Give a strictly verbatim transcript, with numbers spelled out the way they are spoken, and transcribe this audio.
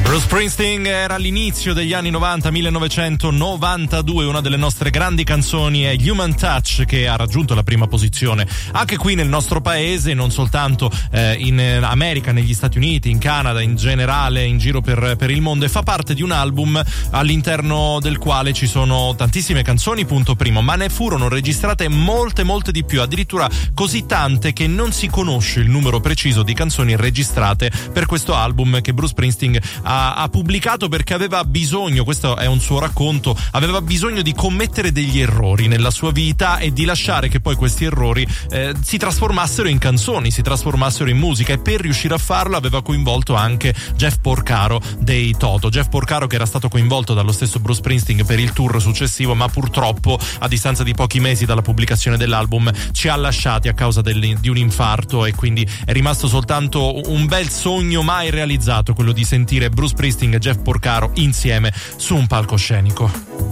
Bruce Springsteen era all'inizio degli anni novanta, millenovecentonovantadue. Una delle nostre grandi canzoni è Human Touch, che ha raggiunto la prima posizione anche qui nel nostro paese, non soltanto eh, in America, negli Stati Uniti, in Canada, in generale in giro per, per il mondo, e fa parte di un album all'interno del quale ci sono tantissime canzoni, punto primo, ma ne furono registrate molte molte di più, addirittura così tante che non si conosce il numero preciso di canzoni registrate per questo album che Bruce Springsteen ha ha pubblicato, perché aveva bisogno, questo è un suo racconto, aveva bisogno di commettere degli errori nella sua vita e di lasciare che poi questi errori eh, si trasformassero in canzoni, si trasformassero in musica, e per riuscire a farlo aveva coinvolto anche Jeff Porcaro dei Toto. Jeff Porcaro, che era stato coinvolto dallo stesso Bruce Springsteen per il tour successivo, ma purtroppo a distanza di pochi mesi dalla pubblicazione dell'album ci ha lasciati a causa del, di un infarto, e quindi è rimasto soltanto un bel sogno mai realizzato, quello di sentire Bruce Springsteen e Jeff Porcaro insieme su un palcoscenico.